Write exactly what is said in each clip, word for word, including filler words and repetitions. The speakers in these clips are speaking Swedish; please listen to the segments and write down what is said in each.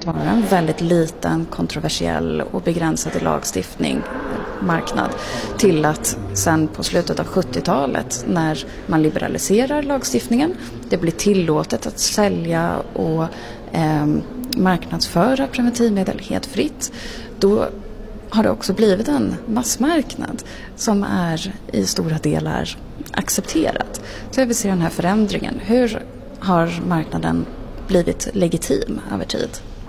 att vara en väldigt liten, kontroversiell och begränsad i lagstiftning marknad till att sen på slutet av sjuttiotalet när man liberaliserar lagstiftningen, det blir tillåtet att sälja och eh, marknadsföra preventivmedel helt fritt, då har det också blivit en massmarknad som är i stora delar accepterat. Så jag vill se den här förändringen. Hur har marknaden blivit legitim över tid?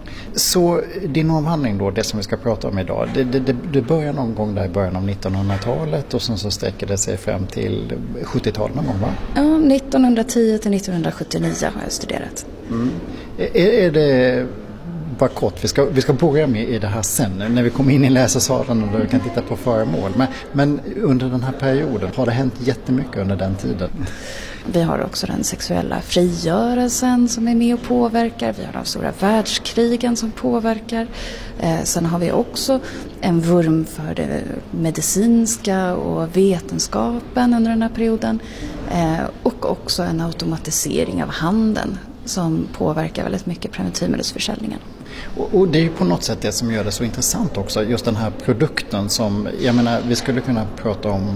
Så din avhandling då, det som vi ska prata om idag, det, det, det börjar någon gång där i början av nittonhundratalet och sen så sträcker det sig fram till sjuttiotalet någon gång, va? Ja, nittonhundratio till nittonhundrasjuttionio har jag studerat. Mm. Är, är det... Bara kort, vi ska, vi ska börja med i det här sen när vi kommer in i läsesalen och du kan titta på föremål. Men, men under den här perioden, har det hänt jättemycket under den tiden? Vi har också den sexuella frigörelsen som är med och påverkar. Vi har de stora världskrigen som påverkar. Eh, sen har vi också en vurm för det medicinska och vetenskapen under den här perioden. Eh, och också en automatisering av handeln som påverkar väldigt mycket preventivmedelsförsäljningen. Och, och det är ju på något sätt det som gör det så intressant också, just den här produkten som, jag menar, vi skulle kunna prata om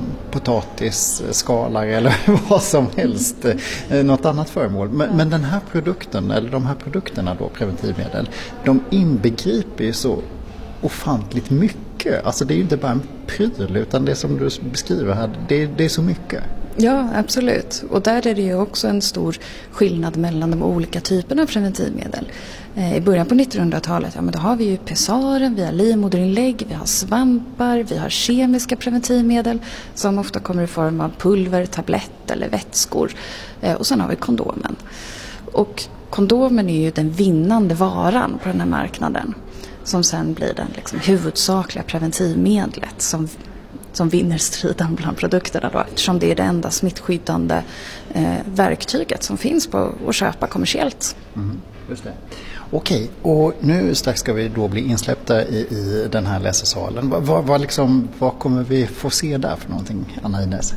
potatisskalare eller vad som helst, något annat föremål. Men, men den här produkten, eller de här produkterna då, preventivmedel, de inbegriper ju så ofantligt mycket. Alltså det är ju inte bara en pryl, utan det som du beskriver här, det, det är så mycket. Ja, absolut. Och där är det ju också en stor skillnad mellan de olika typerna av preventivmedel. Eh, I början på nittonhundratalet, ja men då har vi ju pessaren, vi har livmoderinlägg, vi har svampar, vi har kemiska preventivmedel som ofta kommer i form av pulver, tablett eller vätskor. Eh, och sen har vi kondomen. Och kondomen är ju den vinnande varan på den här marknaden som sen blir den liksom huvudsakliga preventivmedlet som som vinner striden bland produkterna då, eftersom det är det enda smittskyddande eh, verktyget som finns på att köpa kommersiellt. Mm, just det. Okej, och nu strax ska vi då bli insläppta i, i den här läsesalen. Vad, vad, liksom, vad kommer vi få se där för någonting, Anna Ines?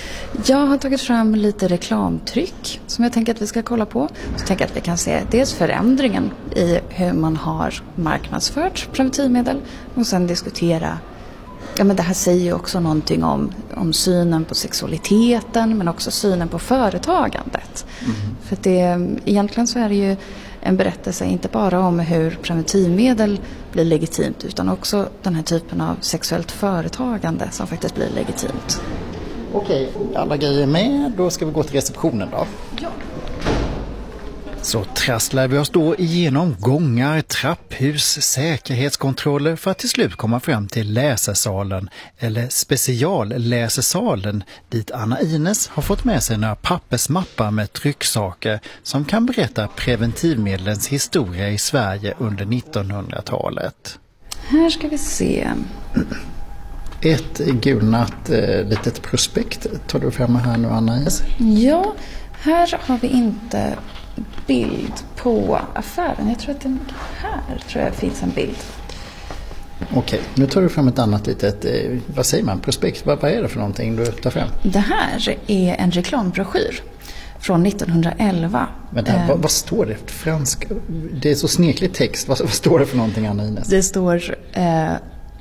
Jag har tagit fram lite reklamtryck som jag tänker att vi ska kolla på. Så tänker jag att vi kan se dels förändringen i hur man har marknadsfört preventivmedel och sen diskutera. Ja, men det här säger ju också någonting om, om synen på sexualiteten men också synen på företagandet. Mm. För att det, egentligen så är det ju en berättelse inte bara om hur preventivmedel blir legitimt utan också den här typen av sexuellt företagande som faktiskt blir legitimt. Okej, alla grejer med. Då ska vi gå till receptionen då. Ja. Så trasslar vi oss då igenom gångar, trapphus, säkerhetskontroller för att till slut komma fram till läsesalen eller specialläsesalen dit Anna Ines har fått med sig några pappersmappar med trycksaker som kan berätta preventivmedlens historia i Sverige under nittonhundratalet. Här ska vi se. Ett gulnat eh, litet prospekt tar du fram här nu, Anna Ines. Ja, här har vi inte bild på affären. Jag tror att den här tror jag finns en bild. Okej, nu tar du fram ett annat litet, eh, vad säger man, prospekt. Vad, vad är det för någonting du tar fram? Det här är en reklambroschyr från nittonhundraelva. Men här, eh, vad, vad står det? Fransk, det är så sneklig text. Vad, vad står det för någonting, Anna Ines? Det står eh,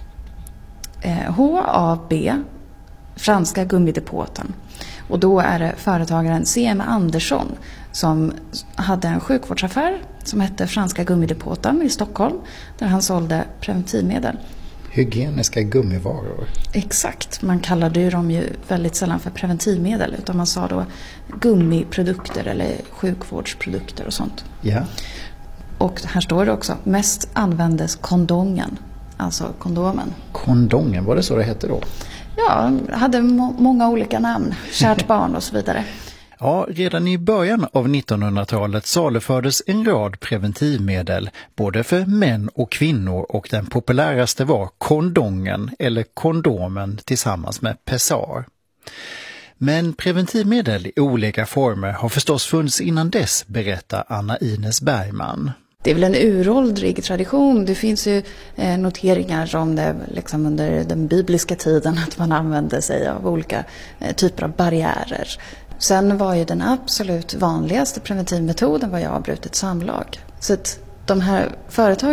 H A B, franska gummidepåten. Och då är det företagaren C M Andersson som hade en sjukvårdsaffär som hette Franska gummidepåten i Stockholm där han sålde preventivmedel. Hygieniska gummivaror. Exakt, man kallade ju dem ju väldigt sällan för preventivmedel utan man sa då gummiprodukter eller sjukvårdsprodukter och sånt. Ja. Och här står det också, mest användes kondongen, alltså kondomen. Kondongen, var det så det hette då? Ja, hade må- många olika namn, kärt barn och så vidare. Ja, redan i början av nittonhundratalet salufördes en rad preventivmedel både för män och kvinnor och den populäraste var kondongen eller kondomen tillsammans med pessar. Men preventivmedel i olika former har förstås funnits innan dess, berättar Anna Ines Bergman. Det är väl en uråldrig tradition. Det finns ju eh, noteringar om det liksom under den bibliska tiden att man använde sig av olika eh, typer av barriärer. Sen var ju den absolut vanligaste preventivmetoden var ju avbrutet samlag. Så att de här företagen